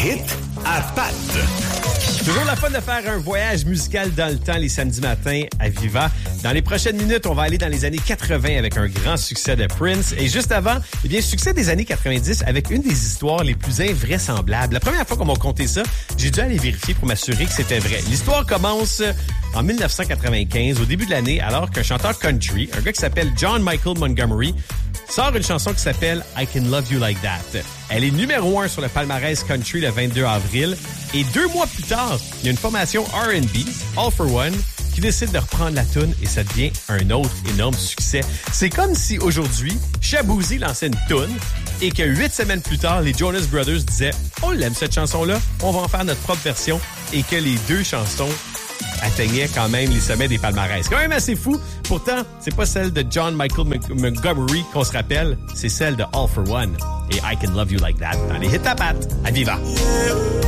hits à Pat. Toujours la fun de faire un voyage musical dans le temps les samedis matins à Viva. Dans les prochaines minutes, on va aller dans les années 80 avec un grand succès de Prince. Et juste avant, eh bien, succès des années 90 avec une des histoires les plus invraisemblables. La première fois qu'on m'a conté ça, j'ai dû aller vérifier pour m'assurer que c'était vrai. L'histoire commence en 1995, au début de l'année, alors qu'un chanteur country, un gars qui s'appelle John Michael Montgomery, sort une chanson qui s'appelle I Can Love You Like That. Elle est numéro 1 sur le palmarès country le 22 avril. Et 2 mois plus tard, il y a une formation R&B, All for One, qui décide de reprendre la toune et ça devient un autre énorme succès. C'est comme si aujourd'hui, Shaboozey lançait une toune et que 8 semaines plus tard, les Jonas Brothers disaient « On l'aime cette chanson-là, on va en faire notre propre version » et que les deux chansons atteignait quand même les sommets des palmarès. C'est quand même assez fou. Pourtant, c'est pas celle de John Michael Montgomery qu'on se rappelle, c'est celle de All for One et I Can Love You Like That dans les hits à Pat à Viva.